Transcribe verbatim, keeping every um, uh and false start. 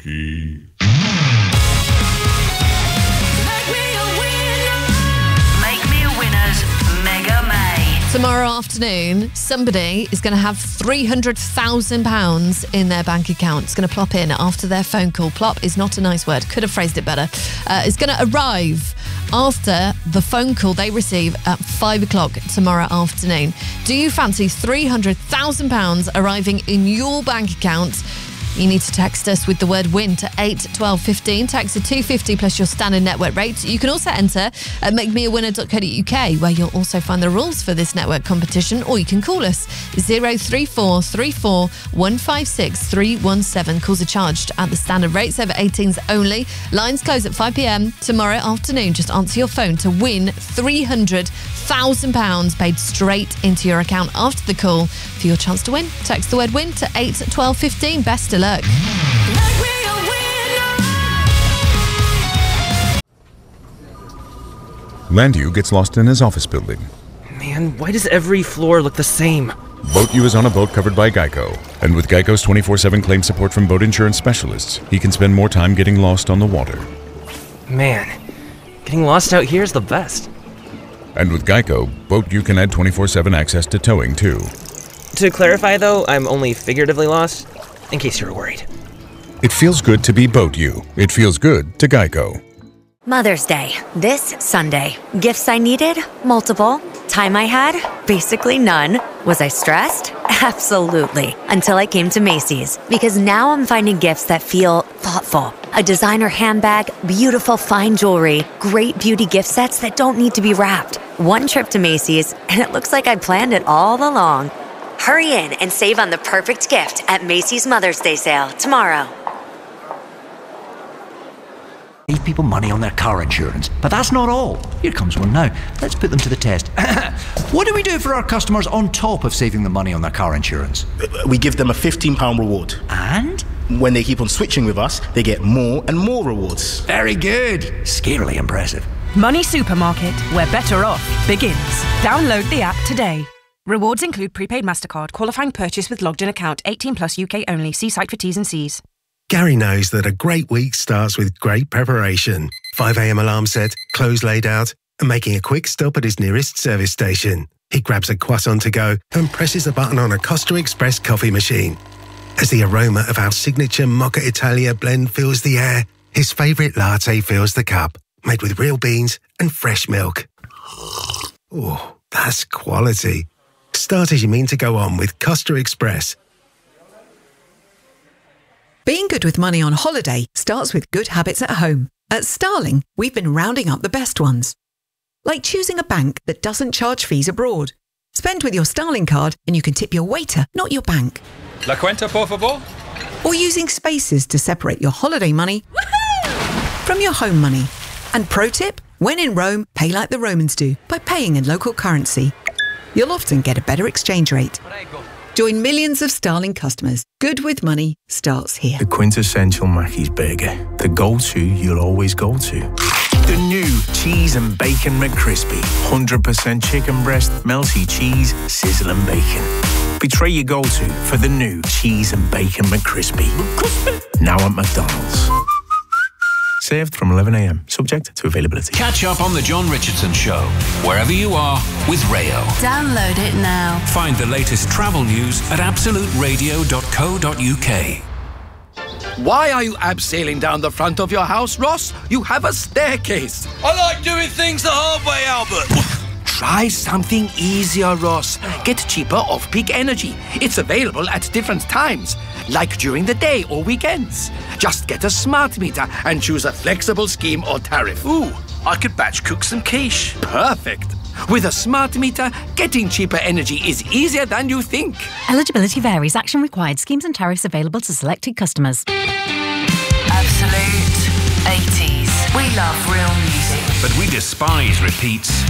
Key. Tomorrow afternoon, somebody is going to have three hundred thousand pounds in their bank account. It's going to plop in after their phone call. Plop is not a nice word. Could have phrased it better. Uh, it's going to arrive after the phone call they receive at five o'clock tomorrow afternoon. Do you fancy three hundred thousand pounds arriving in your bank account? You need to text us with the word WIN to eight twelve fifteen. Text to two fifty plus your standard network rate. You can also enter at make me a winner dot co dot uk, where you'll also find the rules for this network competition, or you can call us zero three four three four one five six three one seven. Calls are charged at the standard rates, over eighteens only. Lines close at five p.m. tomorrow afternoon. Just answer your phone to win three hundred thousand pounds paid straight into your account after the call. For your chance to win, text the word WIN to eight twelve fifteen. Best of luck. Landu gets lost in his office building. Man, why does every floor look the same? Boat U is on a boat covered by Geico. And with Geico's twenty-four seven claim support from boat insurance specialists, he can spend more time getting lost on the water. Man, getting lost out here is the best. And with Geico, Boat U can add twenty-four seven access to towing, too. To clarify, though, I'm only figuratively lost, in case you're worried. It feels good to be Boat U. It feels good to Geico. Mother's Day, this Sunday. Gifts I needed? Multiple. Time I had? Basically none. Was I stressed? Absolutely. Until I came to Macy's. Because now I'm finding gifts that feel thoughtful. A designer handbag, beautiful fine jewelry, great beauty gift sets that don't need to be wrapped. One trip to Macy's, and it looks like I planned it all along. Hurry in and save on the perfect gift at Macy's Mother's Day sale tomorrow. Save people money on their car insurance. But that's not all. Here comes one now. Let's put them to the test. What do we do for our customers on top of saving them money on their car insurance? We give them a fifteen pounds reward. And? When they keep on switching with us, they get more and more rewards. Very good. Scarily impressive. Money Supermarket, where better off begins. Download the app today. Rewards include prepaid MasterCard, qualifying purchase with logged in account, eighteen plus U K only. See site for T's and C's. Gary knows that a great week starts with great preparation. five a.m. alarm set, clothes laid out, and making a quick stop at his nearest service station. He grabs a croissant to go and presses a button on a Costa Express coffee machine. As the aroma of our signature Mocha Italia blend fills the air, his favourite latte fills the cup, made with real beans and fresh milk. Oh, that's quality. Start as you mean to go on with Costa Express. Being good with money on holiday starts with good habits at home. At Starling, we've been rounding up the best ones. Like choosing a bank that doesn't charge fees abroad. Spend with your Starling card and you can tip your waiter, not your bank. La cuenta, por favor? Or using spaces to separate your holiday money from your home money. And pro tip, when in Rome, pay like the Romans do by paying in local currency. You'll often get a better exchange rate. Join millions of Starling customers. Good with money starts here. The quintessential Mackey's burger. The go-to you'll always go to. The new Cheese and Bacon McCrispy. one hundred percent chicken breast, melty cheese, sizzling bacon. Betray your go-to for the new Cheese and Bacon McCrispy. McCrispy. Now at McDonald's. Served from eleven a.m, subject to availability. Catch up on The John Richardson Show, wherever you are, with Rayo. Download it now. Find the latest travel news at absolute radio dot co dot uk. Why are you abseiling down the front of your house, Ross? You have a staircase. I like doing things the hard way, Albert. Try something easier, Ross. Get cheaper off-peak energy. It's available at different times, like during the day or weekends. Just get a smart meter and choose a flexible scheme or tariff. Ooh, I could batch cook some quiche. Perfect. With a smart meter, getting cheaper energy is easier than you think. Eligibility varies. Action required. Schemes and tariffs available to selected customers. Absolute eighties. We love real music. But we despise repeats.